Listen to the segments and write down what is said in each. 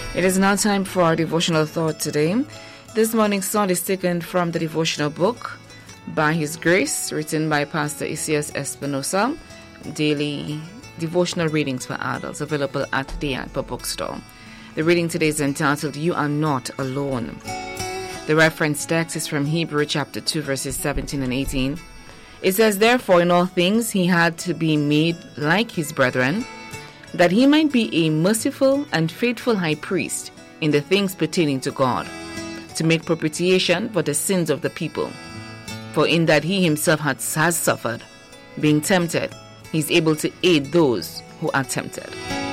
It is now time for our devotional thought today. This morning's thought is taken from the devotional book, By His Grace, written by Pastor Isias Espinosa. Daily devotional readings for adults, available at the Adpa bookstore. The reading today is entitled, You Are Not Alone. The reference text is from Hebrew chapter 2, verses 17 and 18. It says, Therefore, in all things he had to be made like his brethren, that he might be a merciful and faithful high priest in the things pertaining to God, to make propitiation for the sins of the people. For in that he himself has suffered, being tempted, he is able to aid those who are tempted.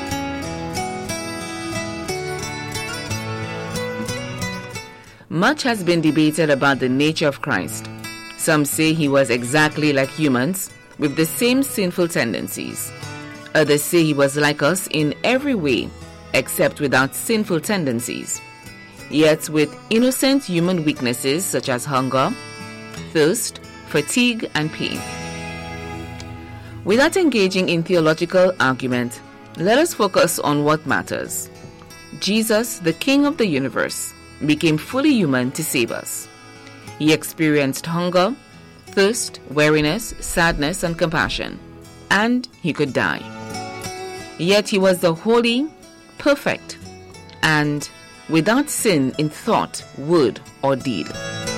Much has been debated about the nature of Christ. Some say he was exactly like humans, with the same sinful tendencies. Others say he was like us in every way, except without sinful tendencies, yet with innocent human weaknesses such as hunger, thirst, fatigue, and pain. Without engaging in theological argument, let us focus on what matters. Jesus, the King of the universe, became fully human to save us. He experienced hunger, thirst, weariness, sadness, and compassion, and he could die. Yet he was the holy, perfect, and without sin in thought, word, or deed.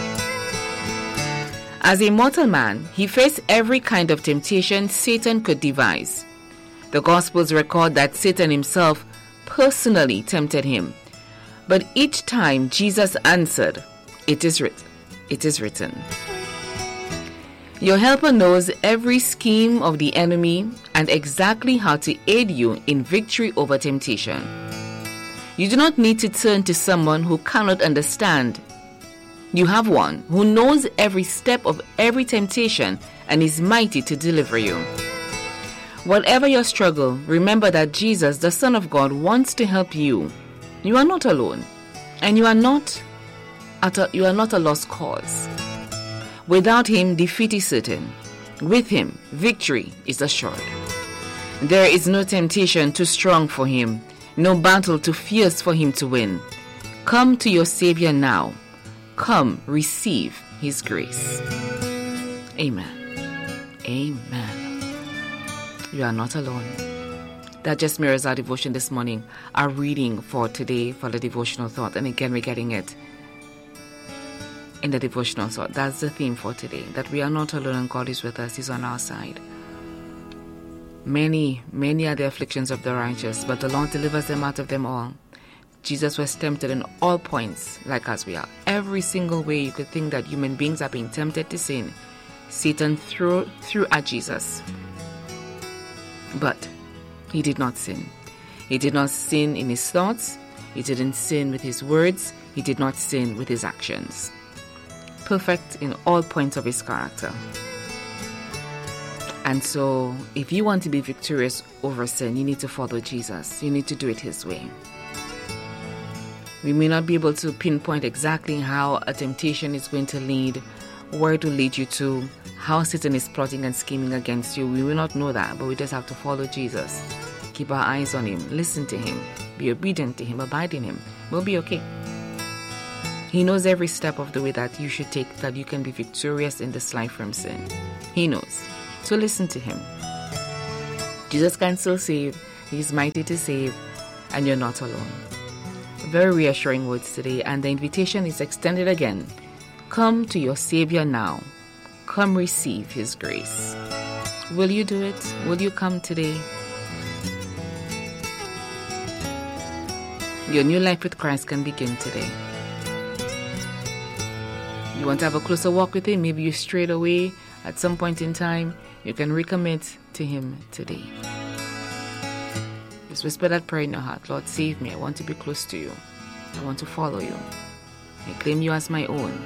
As a mortal man, he faced every kind of temptation Satan could devise. The Gospels record that Satan himself personally tempted him. But each time Jesus answered, It is written. It is written. Your helper knows every scheme of the enemy and exactly how to aid you in victory over temptation. You do not need to turn to someone who cannot understand. You have one who knows every step of every temptation and is mighty to deliver you. Whatever your struggle, remember that Jesus, the Son of God, wants to help you. You are not alone, and you are not a lost cause. Without him, defeat is certain. With him, victory is assured. There is no temptation too strong for him, no battle too fierce for him to win. Come to your Savior now. Come, receive his grace. Amen. Amen. You are not alone. That just mirrors our devotion this morning, our reading for today for the devotional thought. And again, we're getting it in the devotional thought. That's the theme for today, that we are not alone and God is with us. He's on our side. Many are the afflictions of the righteous, but the Lord delivers them out of them all. Jesus was tempted in all points, like as we are. Every single way you could think that human beings are being tempted to sin, Satan threw at Jesus. But he did not sin. He did not sin in his thoughts. He didn't sin with his words. He did not sin with his actions. Perfect in all points of his character. And so, if you want to be victorious over sin, you need to follow Jesus. You need to do it his way. We may not be able to pinpoint exactly how a temptation is going to lead, where to lead you to, how Satan is plotting and scheming against you. We will not know that, but we just have to follow Jesus. Keep our eyes on him, listen to him, be obedient to him, abide in him. We'll be okay. He knows every step of the way that you should take, that you can be victorious in this life from sin. He knows. So listen to him. Jesus can still save. He's mighty to save, and you're not alone. Very reassuring words today, and the invitation is extended again. Come to your Savior now. Come receive his grace. Will you do it? Will you come today? Your new life with Christ can begin today. You want to have a closer walk with him? Maybe you strayed away at some point in time. You can recommit to him today. Just whisper that prayer in your heart. Lord, save me. I want to be close to you. I want to follow you. I claim you as my own.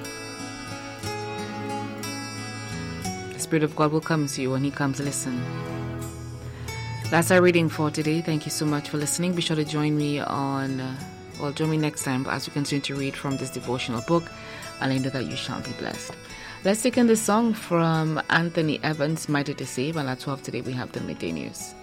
The Spirit of God will come to you. When he comes, listen. That's our reading for today. Thank you so much for listening. Be sure to join me join me next time as we continue to read from this devotional book. And I know that you shall be blessed. Let's take in the song from Anthony Evans, Mighty to Save. And at 12 today we have the midday news.